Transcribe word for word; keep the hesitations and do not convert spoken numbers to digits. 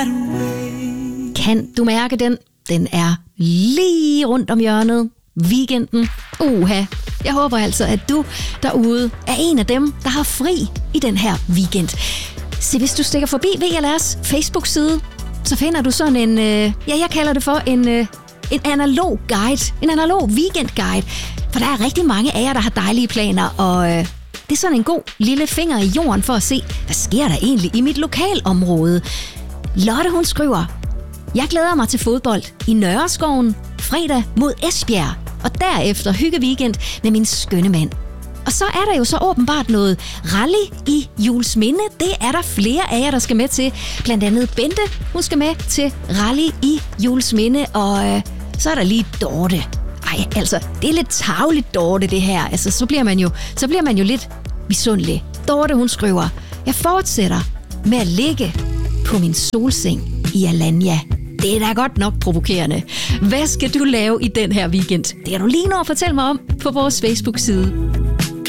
Kan du mærke den? Den er lige rundt om hjørnet. Weekenden. Uha. Jeg håber altså, at du derude er en af dem, der har fri i den her weekend. Se, hvis du stikker forbi V L R's Facebook-side, så finder du sådan en, øh, ja, jeg kalder det for en, øh, en analog guide. En analog weekend-guide. For der er rigtig mange af jer, der har dejlige planer, og øh, det er sådan en god lille finger i jorden for at se, hvad sker der egentlig i mit lokalområde. Lotte, hun skriver: jeg glæder mig til fodbold i Nørreskoven fredag mod Esbjerg, og derefter hygge weekend med min skønne mand. Og så er der jo så åbenbart noget rally i Juelsminde. Det er der flere af jer, der skal med til. Blandt andet Bente, hun skal med til rally i Juelsminde, og øh, så er der lige Dorte. Ej, altså, det er lidt tarveligt, Dorte, det her. Altså, så bliver man jo, så bliver man jo lidt misundelig. Dorte, hun skriver: jeg fortsætter med at ligge på min solseng i Alanya. Det er da godt nok provokerende. Hvad skal du lave i den her weekend? Det kan du lige nå at fortælle mig om på vores Facebook-side.